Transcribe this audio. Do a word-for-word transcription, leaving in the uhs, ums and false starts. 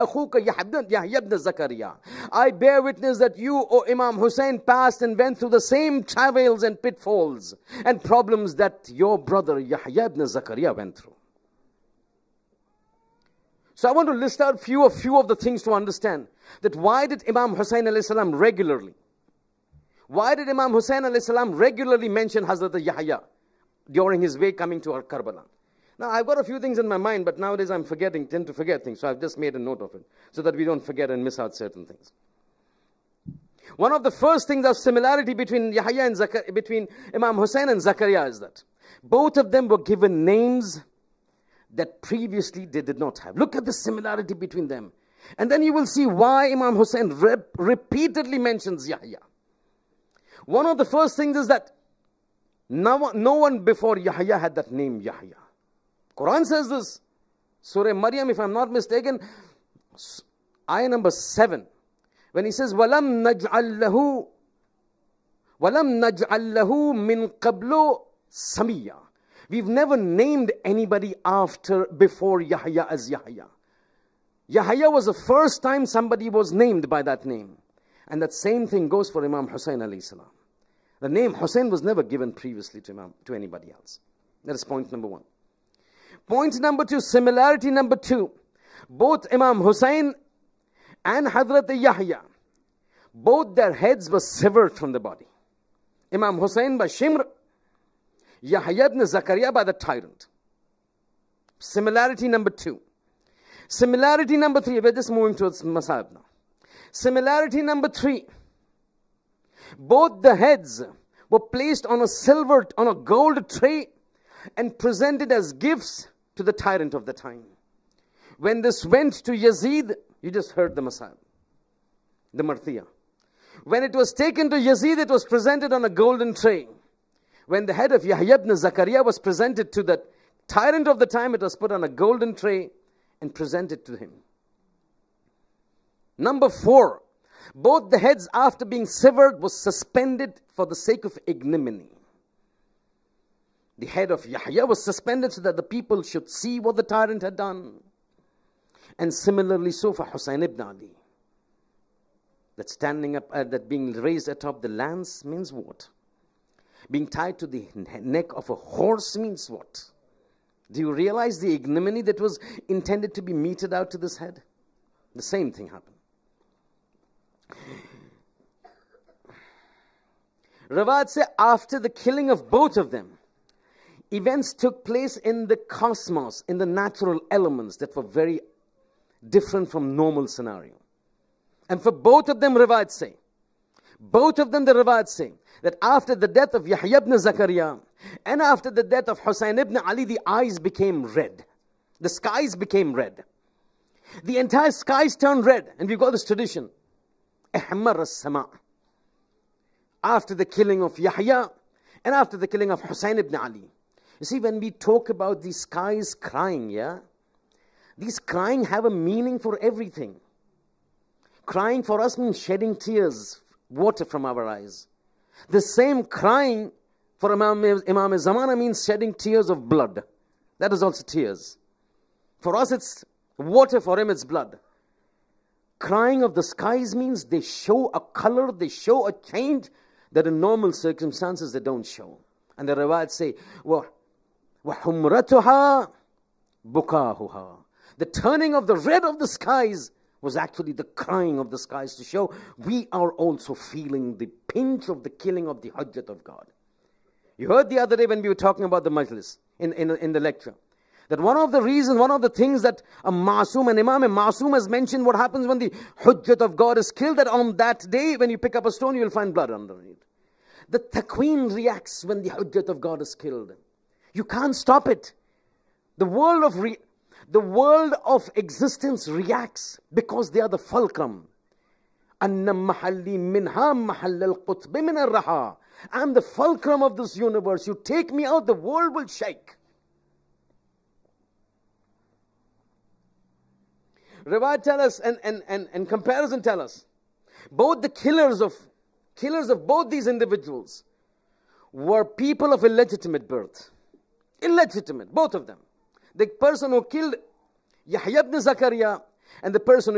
أخوك يحيى ibn Zakaria. I bear witness that you, O Imam Hussein, passed and went through the same travails and pitfalls and problems that your brother Yahya ibn Zakaria went through. So I want to list out few of few of the things to understand that why did Imam Hussein alayhi salam regularly, why did Imam Hussein alayhi salam regularly mention Hazrat Yahya during his way coming to Karbala? Now I've got a few things in my mind, but nowadays I'm forgetting, tend to forget things, so I've just made a note of it so that we don't forget and miss out certain things. One of the first things of similarity between Yahya and Zakar, between Imam Hussein and Zakaria is that both of them were given names that previously they did not have. Look at the similarity between them. And then you will see why Imam Hussein rep repeatedly mentions Yahya. One of the first things is that no, no one before Yahya had that name Yahya. Quran says this. Surah Maryam, if I'm not mistaken, ayah number seven. When he says, وَلَمْ نَجْعَلْ لَهُ وَلَمْ نَجْعَلْ لَهُ مِنْ قَبْلُ سَمِيًّا. We've never named anybody after, before Yahya as Yahya. Yahya was the first time somebody was named by that name. And that same thing goes for Imam Hussein alayhi salam. The name Hussein was never given previously to, Imam, to anybody else. That is point number one. Point number two, similarity number two. Both Imam Hussein and Hazrat Yahya, both their heads were severed from the body. Imam Hussein by Shimr, Yahya ibn Zakaria by the tyrant. Similarity number two. Similarity number three, we're just moving towards Masab now. Similarity number three. Both the heads were placed on a silver, on a gold tray and presented as gifts to the tyrant of the time. When this went to Yazid, you just heard the Masab, the Marthiyah. When it was taken to Yazid, it was presented on a golden tray. When the head of Yahya ibn Zakaria was presented to the tyrant of the time, it was put on a golden tray and presented to him. Number four, both the heads after being severed was suspended for the sake of ignominy. The head of Yahya was suspended so that the people should see what the tyrant had done. And similarly so for Hussein ibn Ali. That standing up, uh, that being raised atop the lance means what? Being tied to the neck of a horse means what? Do you realize the ignominy that was intended to be meted out to this head? The same thing happened. Rawat say after the killing of both of them, events took place in the cosmos, in the natural elements that were very different from normal scenario. And for both of them, Rawat say, both of them, the Rawat say, that after the death of Yahya ibn Zakaria and after the death of Hussein ibn Ali, the eyes became red. The skies became red. The entire skies turned red. And we've got this tradition. Ihmar as-sama'. After the killing of Yahya and after the killing of Hussein ibn Ali. You see, when we talk about the skies crying, yeah, these crying have a meaning for everything. Crying for us means shedding tears, water from our eyes. The same crying for Imam, Imam Zamana means shedding tears of blood. That is also tears. For us it's water, for him it's blood. Crying of the skies means they show a color, they show a change that in normal circumstances they don't show. And the Rawat say, وَحُمْرَتُهَا بُكَاهُهَا. The turning of the red of the skies was actually the crying of the skies to show we are also feeling the pinch of the killing of the Hujjat of God. You heard the other day when we were talking about the majlis, in, in, in the lecture, that one of the reasons, one of the things that a Masoom, an Imam Masoom has mentioned, what happens when the Hujjat of God is killed, that on that day when you pick up a stone you will find blood underneath. The Taqween reacts when the Hujjat of God is killed. You can't stop it. The world of re the world of existence reacts because they are the fulcrum. Anna mahalli minha mahall al-qutb min ar-raha. I'm the fulcrum of this universe. You take me out, the world will shake. Riwayat tell us, and, and, and, and comparison tell us, both the killers of killers of both these individuals were people of illegitimate birth. Illegitimate, both of them. The person who killed Yahya ibn Zakaria and the person who